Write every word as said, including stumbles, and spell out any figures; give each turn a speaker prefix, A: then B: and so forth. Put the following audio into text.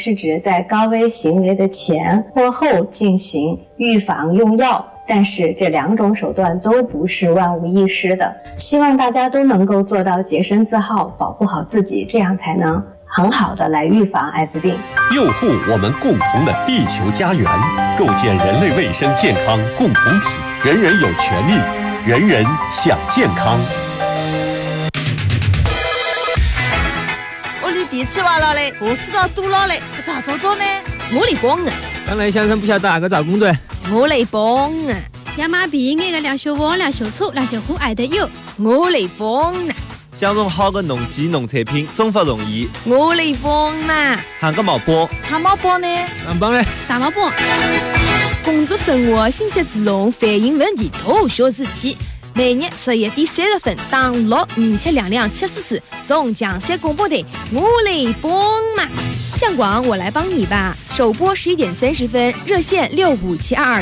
A: 是指在高危行为的前或后进行预防用药，但是这两种手段都不是万无一失的。希望大家都能够做到洁身自好，保护好自己，这样才能很好的来预防艾滋病，
B: 佑护我们共同的地球家园，构建人类卫生健康共同体。人人有权利，人人享健康。
C: 屋里电器坏了嘞，螺丝刀堵了嘞，搿咋做做呢？
D: 我来帮啊！
E: 刚才先生不晓得哪个找工作，
D: 我来帮啊！
F: 亚麻皮眼个两小王、两小醋、两小壶爱得有，
D: 我来帮啊！
G: 享用好的农机农产品，生活容易，
D: 我来帮嘛！
G: 喊个毛帮，
C: 喊毛帮呢？
E: 哪帮呢？
F: 啥毛帮？
D: 工作生活信息自动反映问题，大小事体。每日十一点三十分，打六五七两两七四四，从江山广播台，我来帮嘛！相广我来帮你吧。首播十一点三十分，热线六五七二二。